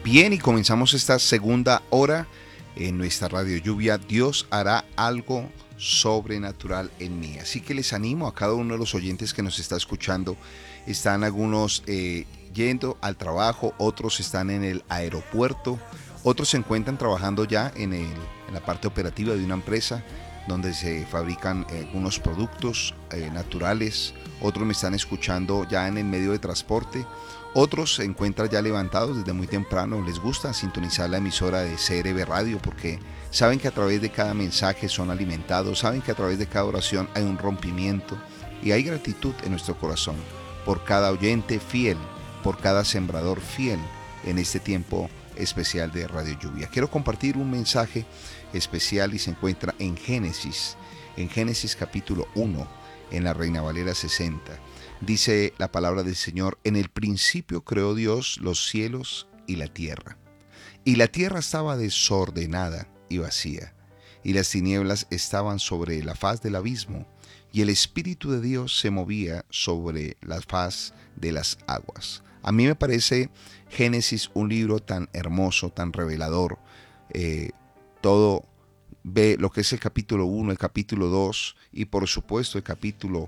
Bien, y comenzamos esta segunda hora en nuestra radio lluvia. Dios hará algo sobrenatural en mí. Así que les animo a cada uno de los oyentes que nos está escuchando. Están algunos yendo al trabajo, otros están en el aeropuerto, otros se encuentran trabajando ya en la parte operativa de una empresa donde se fabrican algunos productos naturales. Otros me están escuchando ya en el medio de transporte. Otros se encuentran ya levantados desde muy temprano. Les gusta sintonizar la emisora de CRB Radio porque saben que a través de cada mensaje son alimentados, saben que a través de cada oración hay un rompimiento y hay gratitud en nuestro corazón por cada oyente fiel, por cada sembrador fiel en este tiempo especial de Radio Lluvia. Quiero compartir un mensaje especial y se encuentra en Génesis capítulo 1, en la Reina Valera 60. Dice la palabra del Señor: en el principio creó Dios los cielos y la tierra estaba desordenada y vacía, y las tinieblas estaban sobre la faz del abismo, y el Espíritu de Dios se movía sobre la faz de las aguas. A mí me parece Génesis un libro tan hermoso, tan revelador. Todo ve lo que es el capítulo 1, el capítulo 2 y por supuesto el capítulo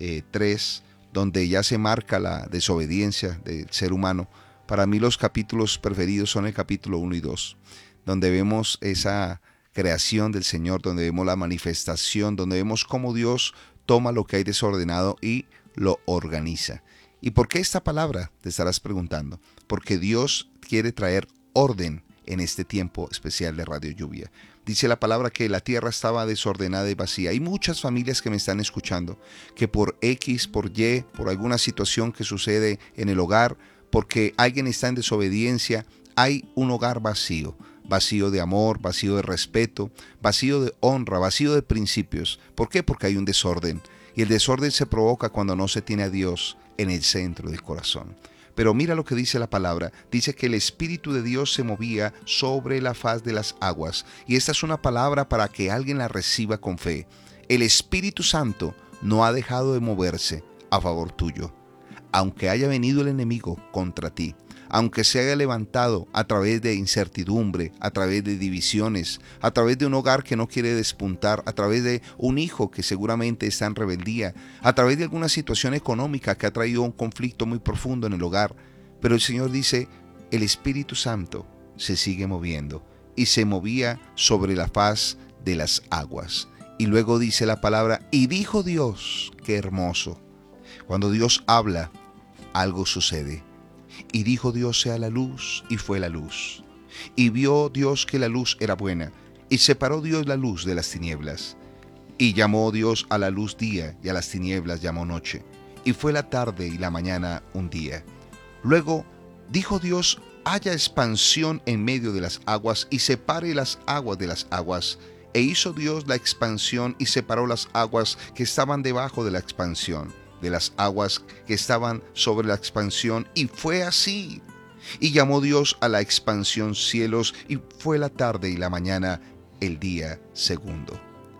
3, donde ya se marca la desobediencia del ser humano. Para mí los capítulos preferidos son el capítulo 1 y 2, donde vemos esa creación del Señor, donde vemos la manifestación, donde vemos cómo Dios toma lo que hay desordenado y lo organiza. ¿Y por qué esta palabra? Te estarás preguntando. Porque Dios quiere traer orden en este tiempo especial de Radio Lluvia. Dice la palabra que la tierra estaba desordenada y vacía. Hay muchas familias que me están escuchando que por X, por Y, por alguna situación que sucede en el hogar, porque alguien está en desobediencia, hay un hogar vacío. Vacío de amor, vacío de respeto, vacío de honra, vacío de principios. ¿Por qué? Porque hay un desorden. Y el desorden se provoca cuando no se tiene a Dios en el centro del corazón. Pero mira lo que dice la palabra. Dice que el Espíritu de Dios se movía sobre la faz de las aguas. Y esta es una palabra para que alguien la reciba con fe. El Espíritu Santo no ha dejado de moverse a favor tuyo. Aunque haya venido el enemigo contra ti, aunque se haya levantado a través de incertidumbre, a través de divisiones, a través de un hogar que no quiere despuntar, a través de un hijo que seguramente está en rebeldía, a través de alguna situación económica que ha traído un conflicto muy profundo en el hogar. Pero el Señor dice, el Espíritu Santo se sigue moviendo y se movía sobre la faz de las aguas. Y luego dice la palabra, y dijo Dios, qué hermoso. Cuando Dios habla, algo sucede. Y dijo Dios sea la luz, y fue la luz. Y vio Dios que la luz era buena, y separó Dios la luz de las tinieblas. Y llamó Dios a la luz día, y a las tinieblas llamó noche. Y fue la tarde y la mañana un día. Luego dijo Dios, haya expansión en medio de las aguas, y separe las aguas de las aguas. E hizo Dios la expansión, y separó las aguas que estaban debajo de la expansión de las aguas que estaban sobre la expansión, y fue así. Y llamó Dios a la expansión cielos, y fue la tarde y la mañana el día segundo.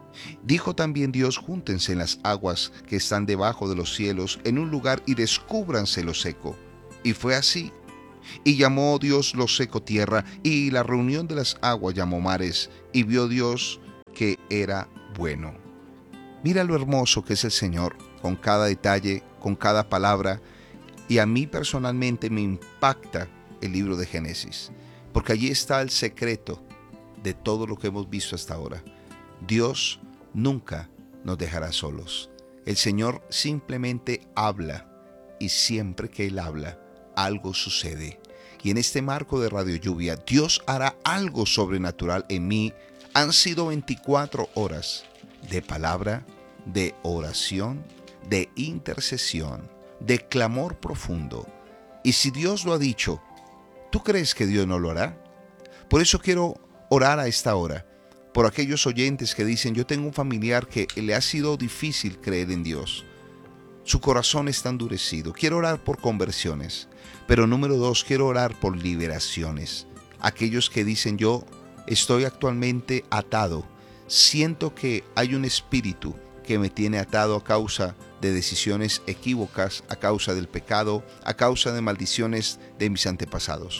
Dijo también Dios, júntense en las aguas que están debajo de los cielos en un lugar y descúbranse lo seco. Y fue así. Y llamó Dios lo seco tierra, y la reunión de las aguas llamó mares, y vio Dios que era bueno. Mira lo hermoso que es el Señor, con cada detalle, con cada palabra, y a mí personalmente me impacta el libro de Génesis, porque allí está el secreto de todo lo que hemos visto hasta ahora. Dios nunca nos dejará solos. El Señor simplemente habla, y siempre que Él habla, algo sucede. Y en este marco de Radio Lluvia, Dios hará algo sobrenatural en mí. Han sido 24 horas de palabra, de oración, de intercesión, de clamor profundo. Y si Dios lo ha dicho, ¿tú crees que Dios no lo hará? Por eso quiero orar a esta hora por aquellos oyentes que dicen, yo tengo un familiar que le ha sido difícil creer en Dios. Su corazón está endurecido. Quiero orar por conversiones. Pero número 2, quiero orar por liberaciones. Aquellos que dicen, yo estoy actualmente atado. Siento que hay un espíritu que me tiene atado a causa de decisiones equívocas, a causa del pecado, a causa de maldiciones de mis antepasados.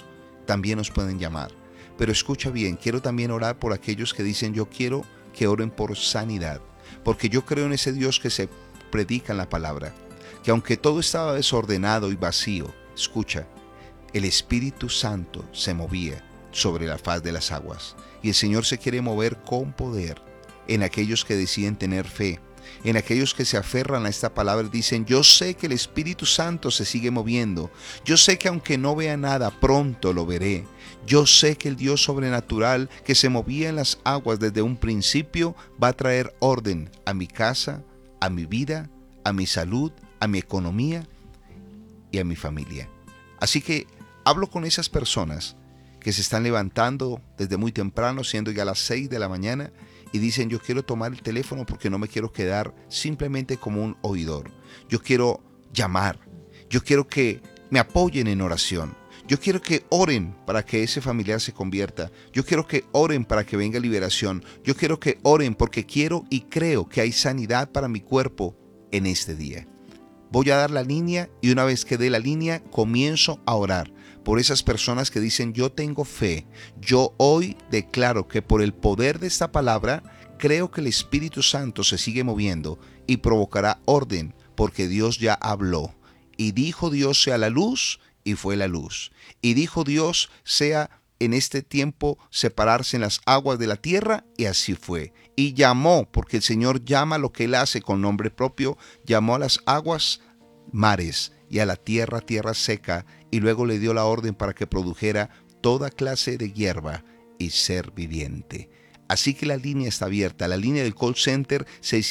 también nos pueden llamar. Pero escucha bien, quiero también orar por aquellos que dicen yo quiero que oren por sanidad, porque yo creo en ese Dios que se predica en la palabra, que aunque todo estaba desordenado y vacío, escucha, el Espíritu Santo se movía sobre la faz de las aguas, y el Señor se quiere mover con poder en aquellos que deciden tener fe, en aquellos que se aferran a esta palabra y dicen, yo sé que el Espíritu Santo se sigue moviendo, yo sé que aunque no vea nada, pronto lo veré, yo sé que el Dios sobrenatural que se movía en las aguas desde un principio va a traer orden a mi casa, a mi vida, a mi salud, a mi economía y a mi familia. Así que hablo con esas personas que se están levantando desde muy temprano, siendo ya las 6 de la mañana, y dicen, yo quiero tomar el teléfono porque no me quiero quedar simplemente como un oidor. Yo quiero llamar, yo quiero que me apoyen en oración. Yo quiero que oren para que ese familiar se convierta. Yo quiero que oren para que venga liberación. Yo quiero que oren porque quiero y creo que hay sanidad para mi cuerpo en este día. Voy a dar la línea y una vez que dé la línea, comienzo a orar por esas personas que dicen, yo tengo fe. Yo hoy declaro que por el poder de esta palabra, creo que el Espíritu Santo se sigue moviendo y provocará orden porque Dios ya habló. Y dijo Dios sea la luz y fue la luz. Y dijo Dios sea en este tiempo separarse en las aguas de la tierra y así fue. Y llamó, porque el Señor llama lo que Él hace con nombre propio, llamó a las aguas mares y a la tierra tierra seca y luego le dio la orden para que produjera toda clase de hierba y ser viviente. Así que la línea está abierta, la línea del call center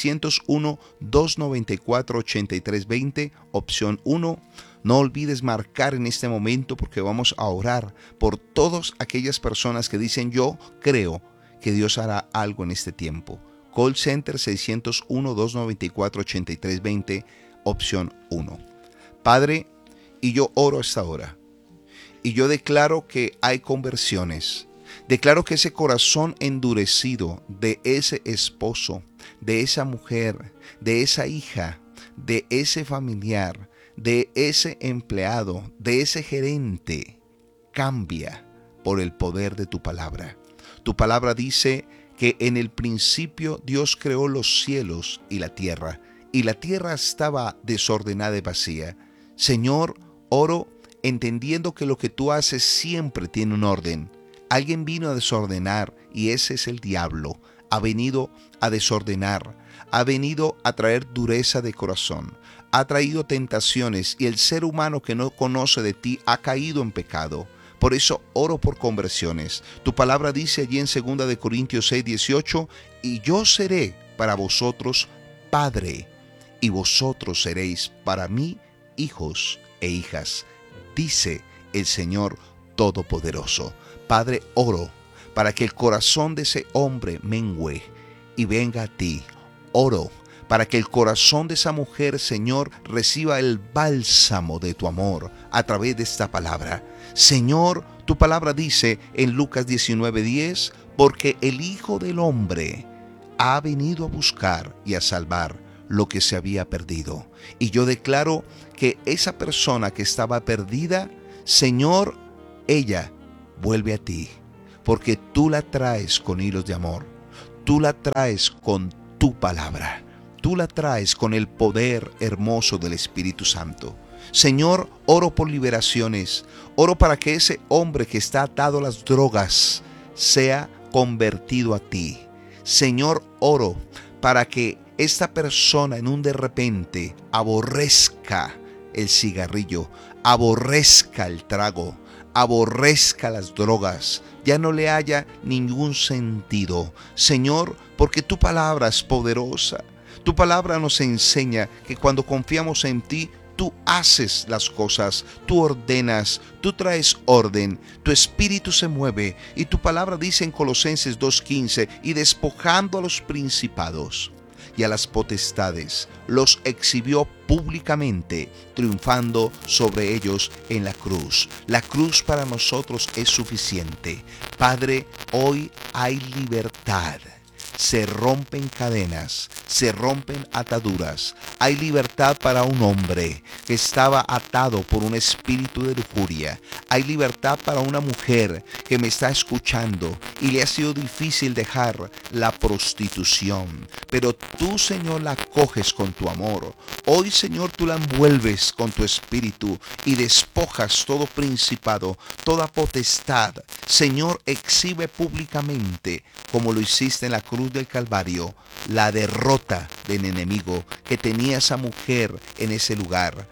601-294-8320, opción 1. No olvides marcar en este momento porque vamos a orar por todas aquellas personas que dicen yo creo que Dios hará algo en este tiempo. Call center 601-294-8320, opción 1. Padre, y yo oro a esta hora y yo declaro que hay conversiones. Declaro que ese corazón endurecido de ese esposo, de esa mujer, de esa hija, de ese familiar, de ese empleado, de ese gerente, cambia por el poder de tu palabra. Tu palabra dice que en el principio Dios creó los cielos y la tierra estaba desordenada y vacía. Señor, oro entendiendo que lo que tú haces siempre tiene un orden. Alguien vino a desordenar y ese es el diablo. Ha venido a desordenar, ha venido a traer dureza de corazón, ha traído tentaciones y el ser humano que no conoce de ti ha caído en pecado. Por eso oro por conversiones. Tu palabra dice allí en 2 de Corintios 6:18, y yo seré para vosotros padre, y vosotros seréis para mí hijos e hijas, dice el Señor Todopoderoso. Padre, oro para que el corazón de ese hombre mengüe y venga a ti. Oro para que el corazón de esa mujer, Señor, reciba el bálsamo de tu amor a través de esta palabra. Señor, tu palabra dice en Lucas 19:10, porque el Hijo del Hombre ha venido a buscar y a salvar lo que se había perdido. Y yo declaro que esa persona que estaba perdida, Señor, ella vuelve a ti, porque tú la traes con hilos de amor, tú la traes con tu palabra, tú la traes con el poder hermoso del Espíritu Santo. Señor, oro por liberaciones, oro para que ese hombre que está atado a las drogas sea convertido a ti. Señor, oro para que esta persona en un de repente aborrezca el cigarrillo, aborrezca el trago, aborrezca las drogas, ya no le haya ningún sentido. Señor, porque tu palabra es poderosa. Tu palabra nos enseña que cuando confiamos en ti, tú haces las cosas, tú ordenas, tú traes orden, tu espíritu se mueve y tu palabra dice en Colosenses 2:15, y despojando a los principados y a las potestades, los exhibió públicamente, triunfando sobre ellos en la cruz. La cruz para nosotros es suficiente. Padre, hoy hay libertad. Se rompen cadenas, se rompen ataduras. Hay libertad para un hombre que estaba atado por un espíritu de lujuria. Hay libertad para una mujer que me está escuchando y le ha sido difícil dejar la prostitución. Pero tú, Señor, la coges con tu amor. Hoy, Señor, tú la envuelves con tu espíritu y despojas todo principado, toda potestad. Señor, exhibe públicamente, como lo hiciste en la cruz del Calvario, la derrota del enemigo que tenía esa mujer en ese lugar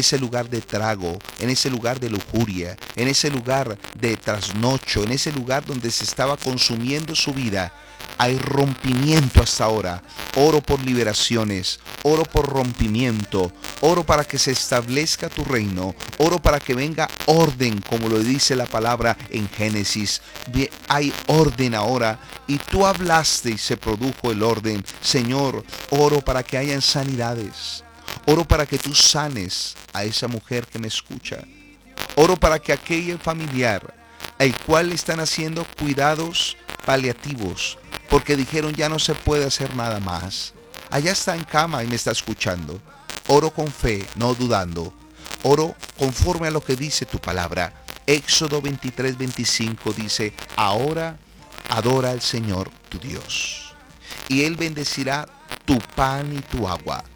de trago, en ese lugar de lujuria, en ese lugar de trasnocho, en ese lugar donde se estaba consumiendo su vida. Hay rompimiento hasta ahora. Oro por liberaciones, oro por rompimiento, oro para que se establezca tu reino, oro para que venga orden, como lo dice la palabra en Génesis. Hay orden ahora y tú hablaste y se produjo el orden. Señor, oro para que hayan sanidades. Oro para que tú sanes a esa mujer que me escucha. Oro para que aquel familiar al cual le están haciendo cuidados paliativos, porque dijeron ya no se puede hacer nada más. Allá está en cama y me está escuchando. Oro con fe, no dudando. Oro conforme a lo que dice tu palabra. Éxodo 23:25 dice: ahora adora al Señor tu Dios, y Él bendecirá tu pan y tu agua.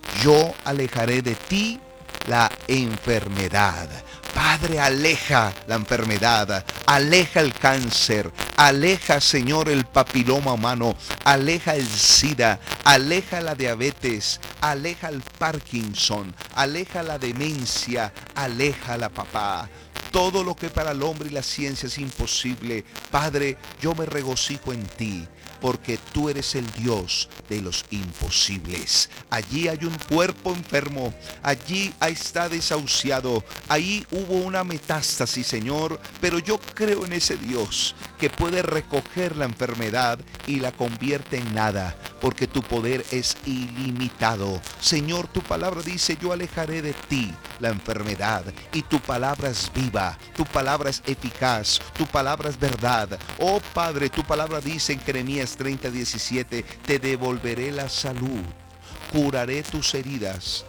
Yo alejaré de ti la enfermedad. Padre, aleja la enfermedad, aleja el cáncer, aleja, Señor, el papiloma humano, aleja el SIDA, aleja la diabetes, aleja el Parkinson, aleja la demencia, aleja la papá. Todo lo que para el hombre y la ciencia es imposible, Padre, yo me regocijo en ti, porque tú eres el Dios de los imposibles. Allí hay un cuerpo enfermo, allí está desahuciado, ahí hubo una metástasis, Señor, pero yo creo en ese Dios que puede recoger la enfermedad y la convierte en nada, porque tu poder es ilimitado. Señor, tu palabra dice: yo alejaré de ti la enfermedad, y tu palabra es viva, tu palabra es eficaz, tu palabra es verdad. Oh Padre, tu palabra dice en Jeremías 30:17: te devolveré la salud, curaré tus heridas.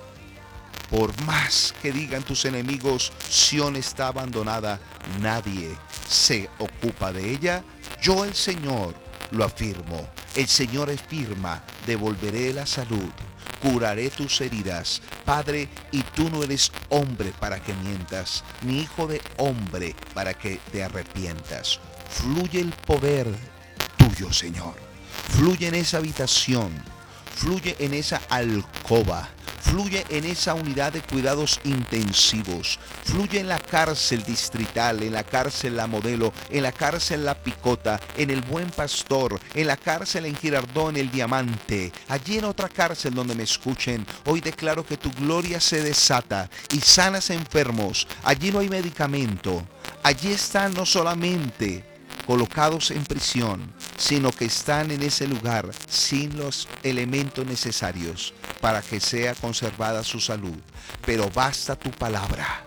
Por más que digan tus enemigos, Sión está abandonada, nadie se ocupa de ella. Yo, el Señor, lo afirmo. El Señor afirma: devolveré la salud, curaré tus heridas. Padre, y tú no eres hombre para que mientas, ni hijo de hombre para que te arrepientas. Fluye el poder tuyo, Señor. Fluye en esa habitación, fluye en esa alcoba, fluye en esa unidad de cuidados intensivos, fluye en la cárcel distrital, en la cárcel La Modelo, en la cárcel La Picota, en el Buen Pastor, en la cárcel en Girardón, el Diamante, allí en otra cárcel donde me escuchen. Hoy declaro que tu gloria se desata y sanas enfermos. Allí no hay medicamento, allí están no solamente colocados en prisión, sino que están en ese lugar sin los elementos necesarios para que sea conservada su salud. Pero basta tu palabra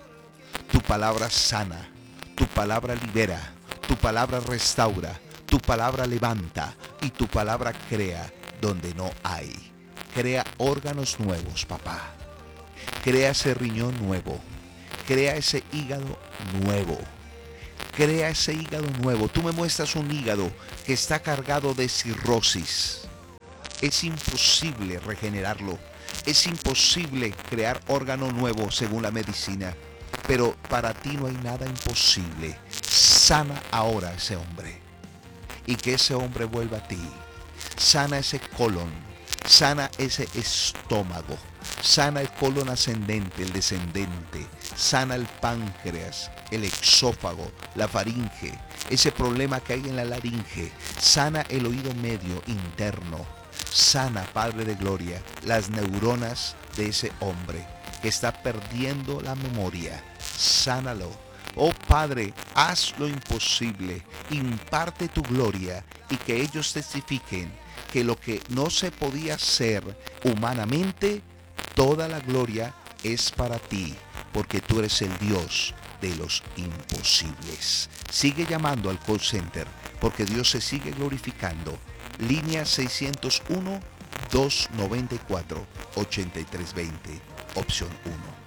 sana, tu palabra libera, tu palabra restaura, tu palabra levanta y tu palabra crea donde no hay. Crea órganos nuevos, papá. Crea ese riñón nuevo, crea ese hígado nuevo. Crea ese hígado nuevo. Tú me muestras un hígado que está cargado de cirrosis. Es imposible regenerarlo. Es imposible crear órgano nuevo según la medicina. Pero para ti no hay nada imposible. Sana ahora a ese hombre. Y que ese hombre vuelva a ti. Sana ese colon. Sana ese estómago. Sana el colon ascendente, el descendente. Sana el páncreas, el exófago, la faringe, ese problema que hay en la laringe. Sana el oído medio interno. Sana, Padre de Gloria, las neuronas de ese hombre que está perdiendo la memoria. Sánalo. Oh Padre, haz lo imposible. Imparte tu gloria y que ellos testifiquen que lo que no se podía hacer humanamente, toda la gloria es para ti, porque tú eres el Dios de los imposibles. Sigue llamando al call center, porque Dios se sigue glorificando línea 601-294-8320, opción 1.